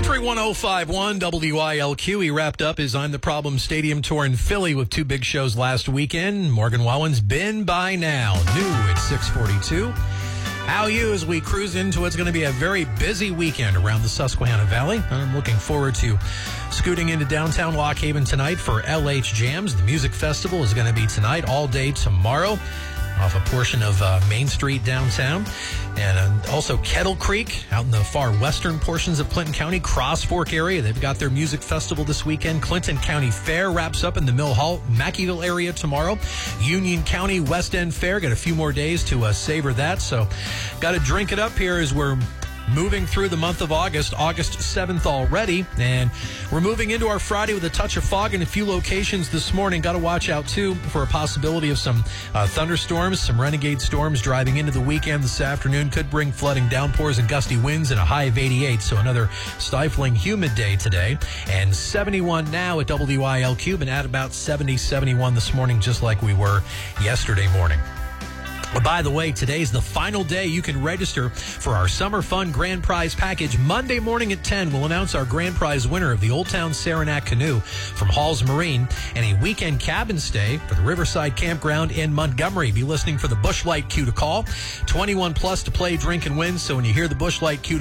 931-1051 WILQ. He wrapped up his I'm the Problem Stadium tour in Philly with two big shows last weekend. Morgan Wallen's Been By Now, new at 642. How are you as we cruise into what's going to be a very busy weekend around the Susquehanna Valley? I'm looking forward to scooting into downtown Lock Haven tonight for LH Jams. The music festival is going to be tonight, all day tomorrow, off a portion of Main Street downtown. And also Kettle Creek out in the far western portions of Clinton County, Cross Fork area. They've got their music festival this weekend. Clinton County Fair wraps up in the Mill Hall, Mackeyville area tomorrow. Union County West End Fair. Got a few more days to savor that. So got to drink it up here as we're moving through the month of August 7th already, and we're moving into our Friday with a touch of fog in a few locations this morning. Got to watch out, too, for a possibility of some thunderstorms, some renegade storms driving into the weekend this afternoon. Could bring flooding, downpours, and gusty winds and a high of 88, so another stifling, humid day today. And 71 now at WILQ, and at about 70, 71 this morning, just like we were yesterday morning. Well, by the way, today's the final day you can register for our Summer Fun Grand Prize Package. Monday morning at 10, we'll announce our Grand Prize winner of the Old Town Saranac Canoe from Halls Marine and a weekend cabin stay for the Riverside Campground in Montgomery. Be listening for the Busch Light cue to call. 21 plus to play, drink, and win. So when you hear the Busch Light cue